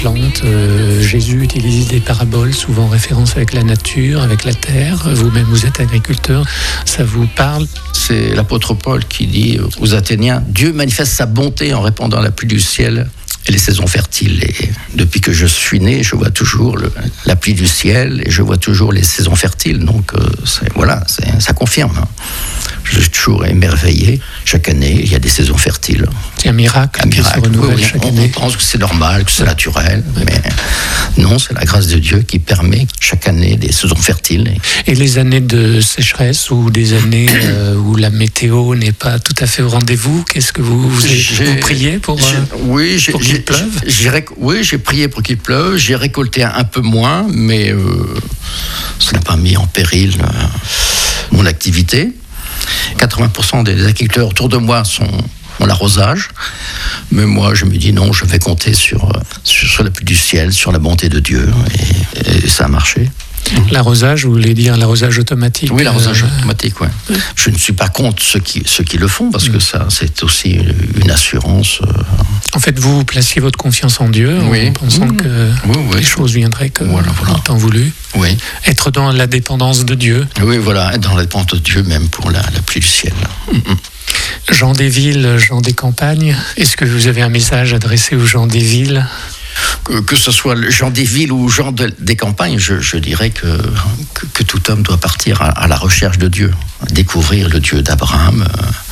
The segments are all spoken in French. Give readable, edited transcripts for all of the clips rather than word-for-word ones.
plantes. Jésus utilise des paraboles, souvent en référence avec la nature, avec la terre. Vous-même, vous êtes agriculteur, ça vous parle? C'est l'apôtre Paul qui dit aux Athéniens: Dieu manifeste sa bonté en répandant la pluie du ciel et les saisons fertiles. Et depuis que je suis né, je vois toujours la pluie du ciel et je vois toujours les saisons fertiles. Donc ça confirme. Je suis toujours émerveillé. Chaque année, il y a des saisons fertiles. C'est un miracle qui se renouvelle chaque année. On pense que c'est normal, que c'est naturel, mais non, c'est la grâce de Dieu qui permet chaque année des saisons fertiles. Et les années de sécheresse ou des années où la météo n'est pas tout à fait au rendez-vous, qu'est-ce que vous priez pour qu'il pleuve? J'ai prié pour qu'il pleuve. J'ai récolté un peu moins, mais ça n'a pas mis en péril mon activité. 80% des agriculteurs autour de moi ont l'arrosage, mais moi je me dis non, je vais compter sur la pluie du ciel, sur la bonté de Dieu, et ça a marché. L'arrosage, vous voulez dire l'arrosage automatique? Oui, l'arrosage automatique, ouais. Je ne suis pas contre ceux qui le font, parce que ça, c'est aussi une assurance. En fait, vous placiez votre confiance en Dieu, en pensant que les choses viendraient comme en temps voulu. Oui. Être dans la dépendance de Dieu. Oui, voilà, être dans la dépendance de Dieu, même pour la pluie du ciel. Gens des villes, gens des campagnes, est-ce que vous avez un message adressé aux gens des villes? Que ce soit les gens des villes ou les gens des campagnes, je dirais que tout homme doit partir à la recherche de Dieu, découvrir le Dieu d'Abraham,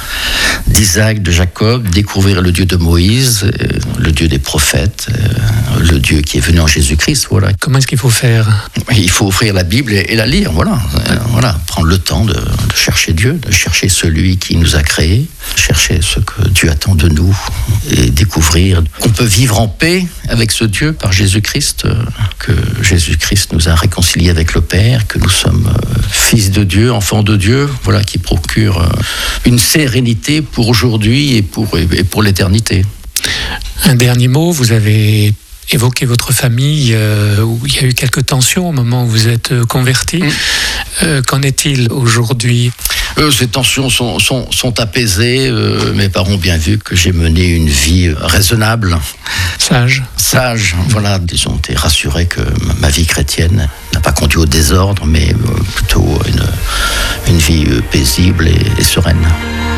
d'Isaac, de Jacob, découvrir le Dieu de Moïse, le Dieu des prophètes, le Dieu qui est venu en Jésus-Christ. Voilà. Comment est-ce qu'il faut faire? Il faut ouvrir la Bible et la lire, prendre le temps de chercher Dieu, de chercher celui qui nous a créés, chercher ce que Dieu attend de nous et découvrir qu'on peut vivre en paix avec ce Dieu par Jésus-Christ, que Jésus-Christ nous a réconciliés avec le Père, que nous sommes fils de Dieu, enfants de Dieu, qui procure une sérénité pour aujourd'hui et pour l'éternité. Un dernier mot, vous avez évoqué votre famille, où il y a eu quelques tensions au moment où vous êtes converti. Qu'en est-il aujourd'hui? Ces tensions sont apaisées. Mes parents ont bien vu que j'ai mené une vie raisonnable. Sage, voilà. Ils ont été rassurés que ma vie chrétienne n'a pas conduit au désordre, mais plutôt une vie paisible et sereine.